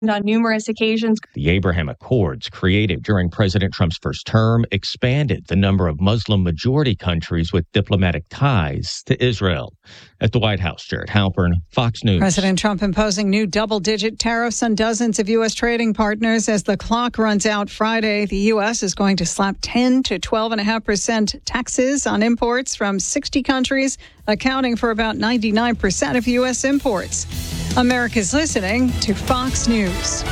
On numerous occasions. The Abraham Accords, created during President Trump's first term, expanded the number of Muslim-majority countries with diplomatic ties to Israel. At the White House, Jared Halpern, Fox News. President Trump imposing new double-digit tariffs on dozens of U.S. trading partners as the clock runs out Friday. The U.S. is going to slap 10 to 12.5% taxes on imports from 60 countries, accounting for about 99% of U.S. imports. America's listening to Fox News.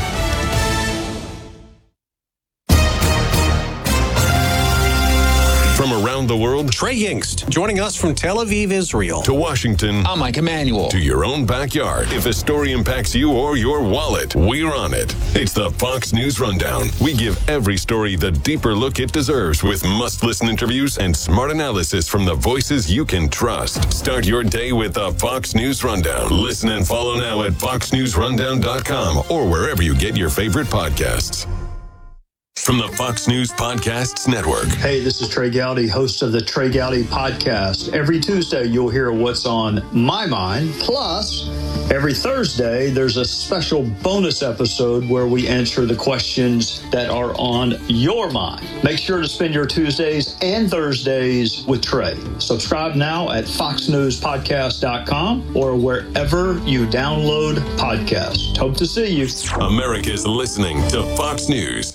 From around the world, Trey Yingst, joining us from Tel Aviv, Israel. To Washington. I'm Mike Emanuel. To your own backyard. If a story impacts you or your wallet, we're on it. It's the Fox News Rundown. We give every story the deeper look it deserves with must-listen interviews and smart analysis from the voices you can trust. Start your day with the Fox News Rundown. Listen and follow now at foxnewsrundown.com or wherever you get your favorite podcasts. From the Fox News Podcasts Network. Hey, this is Trey Gowdy, host of the Trey Gowdy Podcast. Every Tuesday, you'll hear what's on my mind. Plus, every Thursday, there's a special bonus episode where we answer the questions that are on your mind. Make sure to spend your Tuesdays and Thursdays with Trey. Subscribe now at foxnewspodcast.com or wherever you download podcasts. Hope to see you. America's listening to Fox News.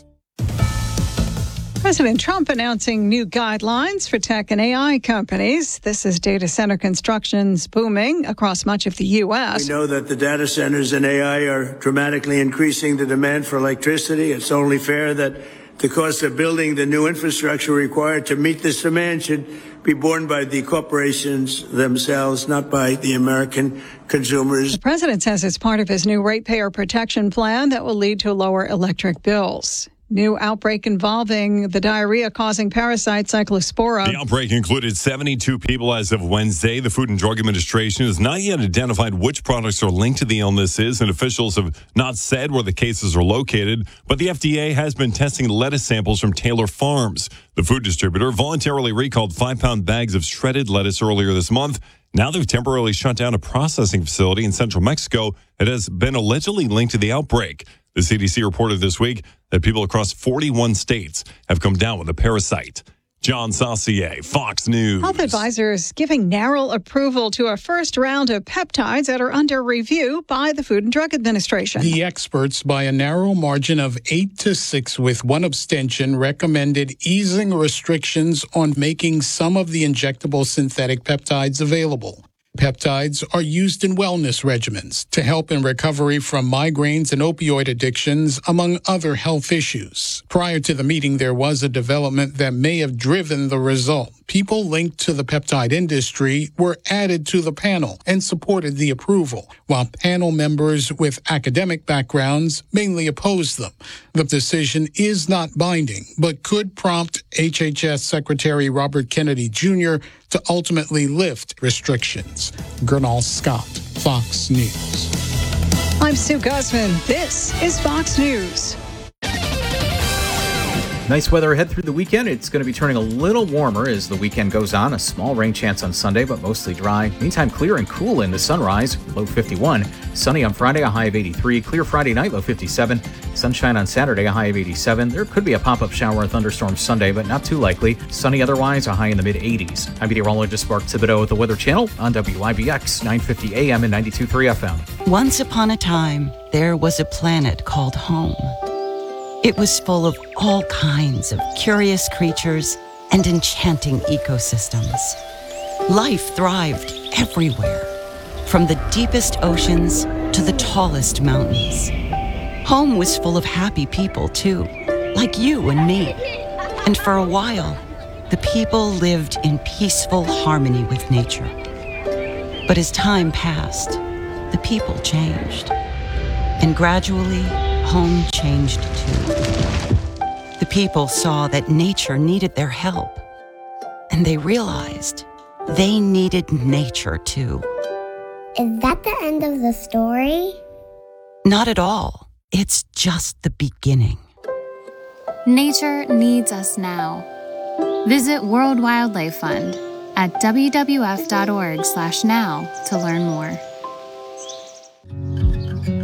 President Trump announcing new guidelines for tech and AI companies. This is data center construction's booming across much of the U.S. We know that the data centers and AI are dramatically increasing the demand for electricity. It's only fair that the cost of building the new infrastructure required to meet this demand should be borne by the corporations themselves, not by the American consumers. The president says it's part of his new ratepayer protection plan that will lead to lower electric bills. New outbreak involving the diarrhea-causing parasite Cyclospora. The outbreak included 72 people as of Wednesday. The Food and Drug Administration has not yet identified which products are linked to the illnesses, and officials have not said where the cases are located. But the FDA has been testing lettuce samples from Taylor Farms. The food distributor voluntarily recalled 5-pound bags of shredded lettuce earlier this month. Now they've temporarily shut down a processing facility in central Mexico that has been allegedly linked to the outbreak. The CDC reported this week that people across 41 states have come down with the parasite. John Saucier, Fox News. Health advisors giving narrow approval to a first round of peptides that are under review by the Food and Drug Administration. The experts, by a narrow margin of 8-6 with one abstention, recommended easing restrictions on making some of the injectable synthetic peptides available. Peptides are used in wellness regimens to help in recovery from migraines and opioid addictions, among other health issues. Prior to the meeting, there was a development that may have driven the result. People linked to the peptide industry were added to the panel and supported the approval, while panel members with academic backgrounds mainly opposed them. The decision is not binding, but could prompt HHS Secretary Robert Kennedy Jr. to ultimately lift restrictions. Gernal Scott, Fox News. I'm Sue Guzman. This is Fox News. Nice weather ahead through the weekend. It's going to be turning a little warmer as the weekend goes on. A small rain chance on Sunday, but mostly dry. Meantime, clear and cool into sunrise, low 51. Sunny on Friday, a high of 83. Clear Friday night, low 57. Sunshine on Saturday, a high of 87. There could be a pop-up shower and thunderstorm Sunday, but not too likely. Sunny otherwise, a high in the mid-80s. I'm meteorologist Mark Thibodeau at the Weather Channel on WIBX 950 AM and 92.3 FM. Once upon a time, there was a planet called home. It was full of all kinds of curious creatures and enchanting ecosystems. Life thrived everywhere, from the deepest oceans to the tallest mountains. Home was full of happy people, too, like you and me. And for a while, the people lived in peaceful harmony with nature. But as time passed, the people changed. And gradually, home changed too. The people saw that nature needed their help, and they realized they needed nature too. Is that the end of the story? Not at all. It's just the beginning. Nature needs us now. Visit World Wildlife Fund at WWF.org/now to learn more.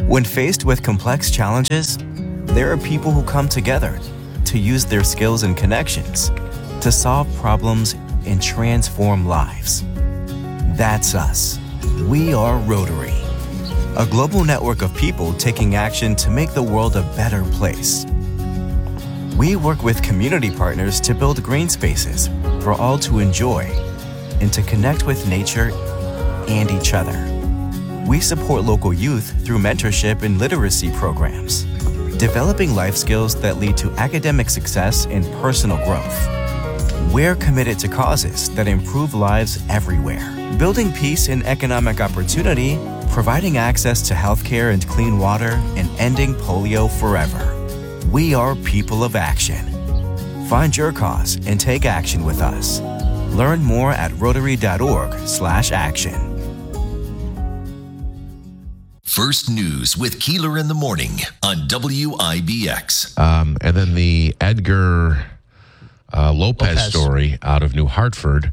When faced with complex challenges, there are people who come together to use their skills and connections to solve problems and transform lives. That's us. We are Rotary, a global network of people taking action to make the world a better place. We work with community partners to build green spaces for all to enjoy and to connect with nature and each other. We support local youth through mentorship and literacy programs, developing life skills that lead to academic success and personal growth. We're committed to causes that improve lives everywhere, building peace and economic opportunity, providing access to healthcare and clean water, and ending polio forever. We are people of action. Find your cause and take action with us. Learn more at rotary.org/action. First News with Keeler in the Morning on WIBX. And then the Edgar Lopez story out of New Hartford.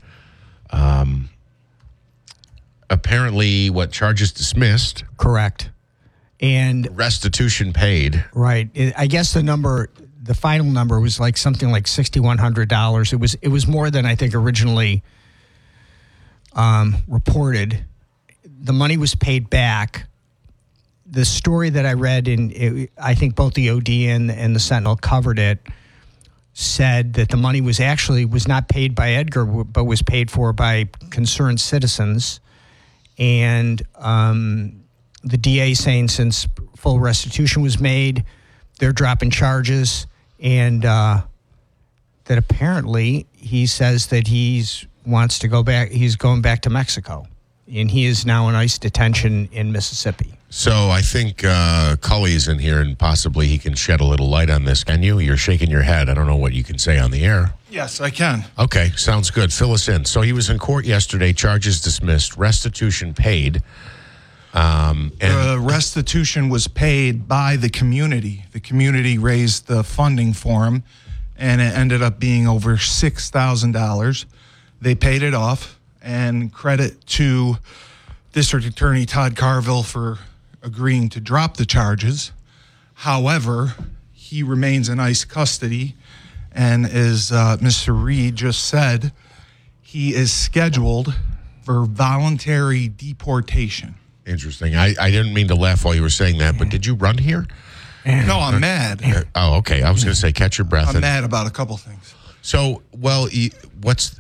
Apparently, charges dismissed? Correct. And restitution paid. Right. I guess the final number was like something like $6,100. It was more than I think originally reported. The money was paid back. The story that I read I think both the OD and the Sentinel covered it, said that the money was not paid by Edgar, but was paid for by concerned citizens. And the DA saying since full restitution was made, they're dropping charges, and that apparently he says that wants to go back. He's going back to Mexico, and he is now in ICE detention in Mississippi. So I think Cully's in here, and possibly he can shed a little light on this. Can you? You're shaking your head. I don't know what you can say on the air. Yes, I can. Okay, sounds good. Fill us in. So he was in court yesterday, charges dismissed, restitution paid. The restitution was paid by the community. The community raised the funding for him, and it ended up being over $6,000. They paid it off, and credit to District Attorney Todd Carville for agreeing to drop the charges. However, he remains in ICE custody, and as Mr. Reed just said, he is scheduled for voluntary deportation. Interesting. I didn't mean to laugh while you were saying that, but did you run here? No, I'm mad. Okay. I was going to say, catch your breath. I'm mad about a couple things. So, what's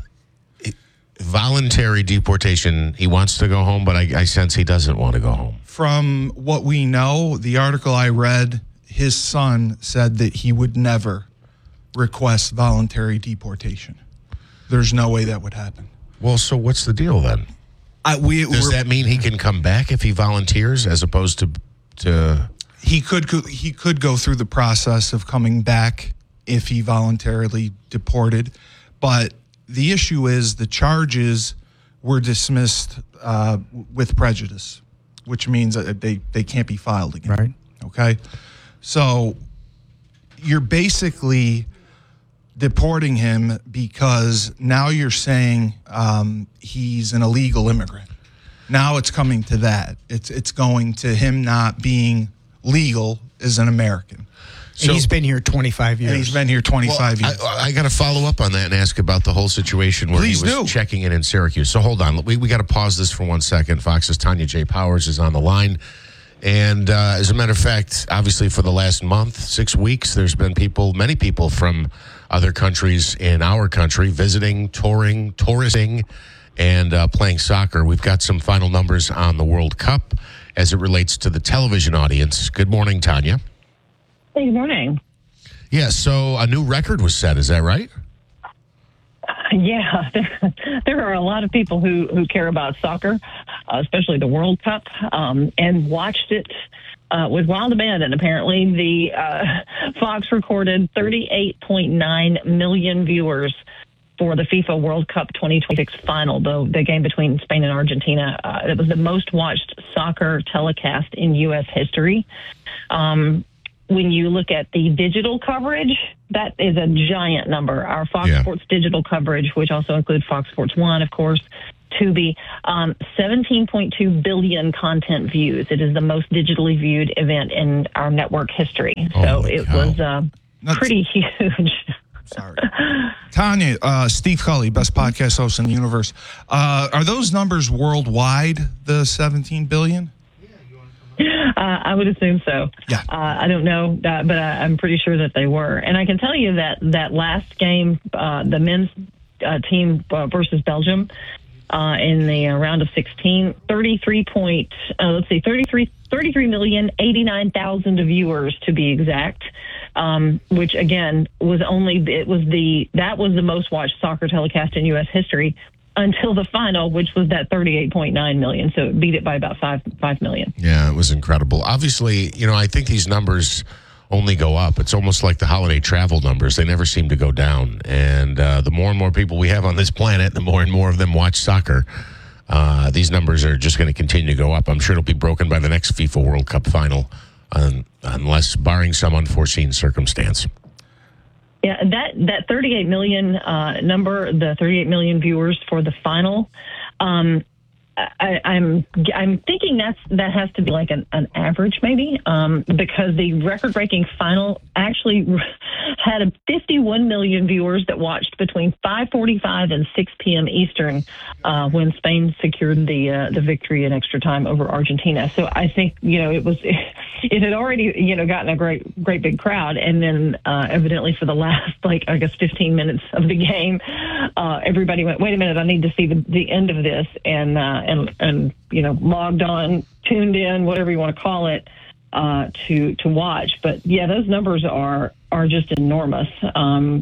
voluntary deportation? He wants to go home, but I sense he doesn't want to go home. From what we know, the article I read, his son said that he would never request voluntary deportation. There's no way that would happen. Well, so what's the deal then? Does that mean he can come back if he volunteers, as opposed to? He could go through the process of coming back if he voluntarily deported, but the issue is the charges were dismissed with prejudice, which means that they can't be filed again. Right. Okay. So you're basically deporting him because now you're saying he's an illegal immigrant. Now it's coming to that. It's going to him not being legal as an American. So, and he's been here 25 years. And he's been here 25 years. I got to follow up on that and ask about the whole situation where he was checking in Syracuse. So hold on. We got to pause this for 1 second. Fox's Tanya J. Powers is on the line. And as a matter of fact, obviously for the last month, 6 weeks, there's been many people from other countries in our country visiting, touristing, and playing soccer. We've got some final numbers on the World Cup as it relates to the television audience. Good morning, Tanya. Hey, good morning. Yeah, so a new record was set, is that right? Yeah, there are a lot of people who care about soccer, especially the World Cup, and watched it with wild abandon. Apparently, the Fox recorded 38.9 million viewers for the FIFA World Cup 2026 final, the game between Spain and Argentina. It was the most watched soccer telecast in U.S. history. When you look at the digital coverage, that is a giant number. Our Fox Sports digital coverage, which also includes Fox Sports 1, of course, Tubi, 17.2 billion content views. It is the most digitally viewed event in our network history. So it was pretty huge. Sorry. Tanya, Steve Cully, best podcast host in the universe. Are those numbers worldwide, the 17 billion? I would assume so. Yeah. I don't know, but I'm pretty sure that they were. And I can tell you that last game, the men's team versus Belgium in the round of 16, 33,089,000 viewers to be exact. Which again was that was the most watched soccer telecast in U.S. history until the final, which was that 38.9 million. So it beat it by about 5 million. Yeah, it was incredible. Obviously, I think these numbers only go up. It's almost like the holiday travel numbers. They never seem to go down. And the more and more people we have on this planet, the more and more of them watch soccer. These numbers are just going to continue to go up. I'm sure it'll be broken by the next FIFA World Cup final, unless barring some unforeseen circumstance. Yeah, that 38 million number, the 38 million viewers for the final. I'm thinking that has to be like an average maybe, because the record-breaking final actually had 51 million viewers that watched between 5:45 and 6 p.m. Eastern when Spain secured the victory in extra time over Argentina. So I think it had already gotten a great big crowd, and then evidently for the last 15 minutes of the game, everybody went, wait a minute, I need to see the end of this, and logged on, tuned in, whatever you want to call it, to watch. But yeah, those numbers are just enormous, and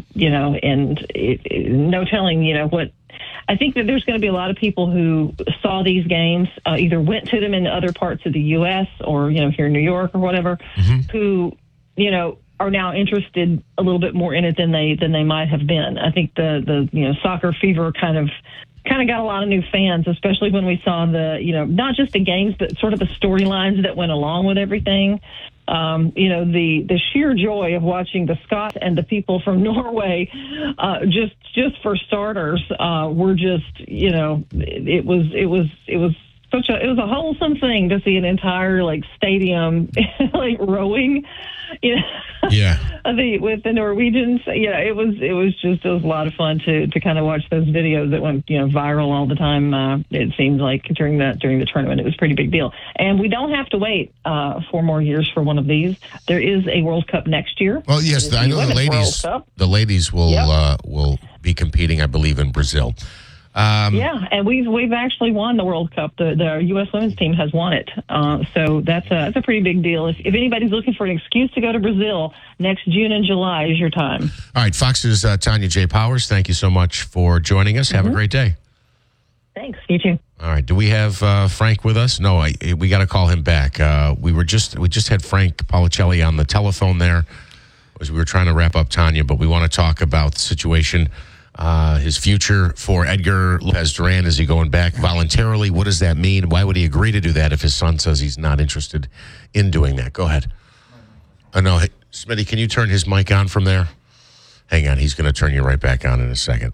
no telling, what. I think that there's going to be a lot of people who saw these games, either went to them in other parts of the U.S. or, here in New York or whatever, who, are now interested a little bit more in it than they might have been. I think the soccer fever kind of got a lot of new fans, especially when we saw not just the games, but sort of the storylines that went along with everything. The sheer joy of watching the Scots and the people from Norway, just for starters, were just, it was a wholesome thing to see an entire stadium rowing, Yeah. with the Norwegians. Yeah, it was a lot of fun to kind of watch those videos that went viral all the time. It seems like during the tournament, it was a pretty big deal. And we don't have to wait 4 more years for one of these. There is a World Cup next year. Well, yes, I know the ladies will be competing, I believe, in Brazil. And we've actually won the World Cup. The U.S. women's team has won it. So that's a pretty big deal. If anybody's looking for an excuse to go to Brazil, next June and July is your time. All right, Fox's Tanya J. Powers, thank you so much for joining us. Have a great day. Thanks. You too. All right. Do we have Frank with us? No, we got to call him back. We just had Frank Policelli on the telephone there as we were trying to wrap up Tanya, but we want to talk about the situation. His future for Edgar Lopez Duran. Is he going back voluntarily? What does that mean? Why would he agree to do that if his son says he's not interested in doing that? Go ahead. Oh, no. Hey, Smitty, can you turn his mic on from there? Hang on. He's going to turn you right back on in a second.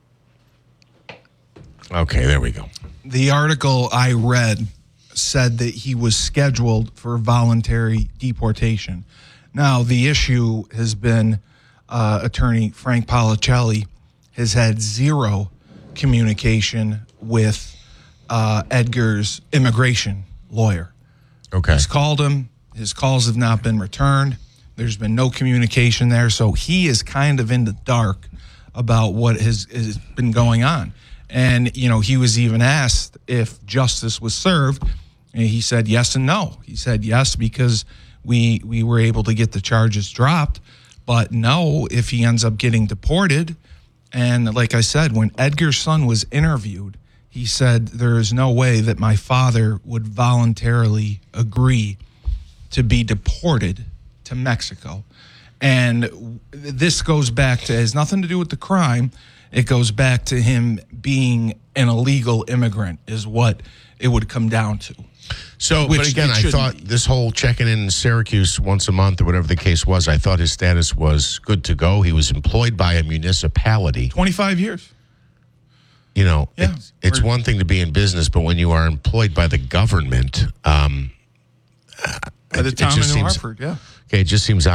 Okay, there we go. The article I read said that he was scheduled for voluntary deportation. Now, the issue has been attorney Frank Policelli has had zero communication with Edgar's immigration lawyer. Okay. He's called him. His calls have not been returned. There's been no communication there. So he is kind of in the dark about what has been going on. And, he was even asked if justice was served. And he said yes and no. He said yes because we were able to get the charges dropped. But no, if he ends up getting deported. And like I said, when Edgar's son was interviewed, he said there is no way that my father would voluntarily agree to be deported to Mexico. And this goes back to, has nothing to do with the crime. It goes back to him being an illegal immigrant is what it would come down to. So, but again, I thought this whole checking in Syracuse once a month or whatever the case was, I thought his status was good to go. He was employed by a municipality. 25 years. you know, it's one thing to be in business, but when you are employed by the government, by the town of New Hartford, it just seems